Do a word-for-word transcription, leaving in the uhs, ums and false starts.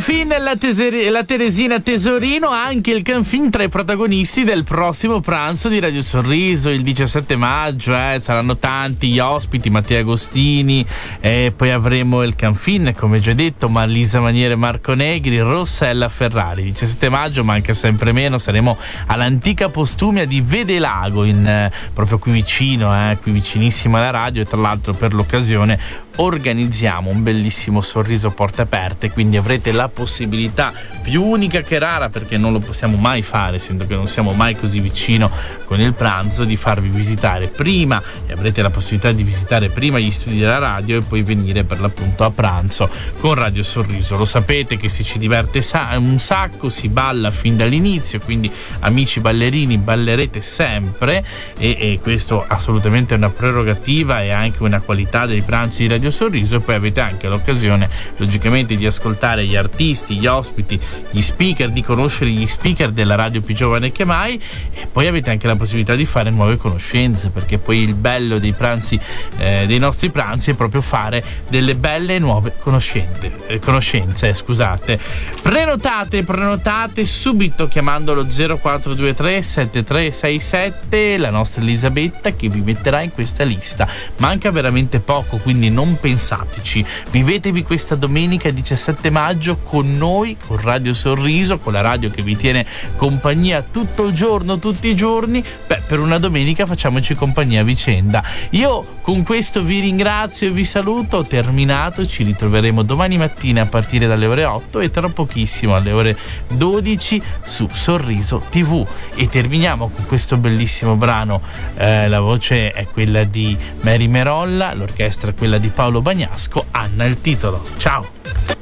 Canfin e la, teseri- la Teresina Tesorino, anche il Canfin tra i protagonisti del prossimo pranzo di Radio Sorriso il diciassette maggio. Eh, saranno tanti gli ospiti, Matteo Agostini, e poi avremo il Canfin, come già detto, Marlisa Maniere, Marco Negri, Rossella Ferrari. diciassette maggio, manca sempre meno, saremo all'antica postumia di Vedelago, in, eh, proprio qui vicino, eh, qui vicinissimo alla radio, e tra l'altro per l'occasione organizziamo un bellissimo Sorriso porte aperte, quindi avrete la possibilità, più unica che rara perché non lo possiamo mai fare essendo che non siamo mai così vicino con il pranzo, di farvi visitare prima, e avrete la possibilità di visitare prima gli studi della radio e poi venire per l'appunto a pranzo con Radio Sorriso. Lo sapete che si ci diverte sa- un sacco, si balla fin dall'inizio, quindi amici ballerini ballerete sempre, e, e questo assolutamente è una prerogativa e anche una qualità dei pranzi di Radio Sorriso. E poi avete anche l'occasione logicamente di ascoltare gli artisti, gli ospiti, gli speaker, di conoscere gli speaker della radio più giovane che mai, e poi avete anche la possibilità di fare nuove conoscenze, perché poi il bello dei pranzi, eh, dei nostri pranzi, è proprio fare delle belle nuove conoscenze, eh, conoscenze scusate. Prenotate, prenotate subito chiamando lo zero quattro due tre sette tre sei sette, la nostra Elisabetta che vi metterà in questa lista. Manca veramente poco, quindi non pensateci, vivetevi questa domenica diciassette maggio con noi, con Radio Sorriso, con la radio che vi tiene compagnia tutto il giorno, tutti i giorni. Beh, per una domenica facciamoci compagnia a vicenda. Io con questo vi ringrazio e vi saluto, ho terminato, ci ritroveremo domani mattina a partire dalle ore otto e tra pochissimo alle ore dodici su Sorriso tivù, e terminiamo con questo bellissimo brano. Eh, la voce è quella di Mary Merolla, l'orchestra è quella di Paolo Bagnasco, Anna il titolo. Ciao!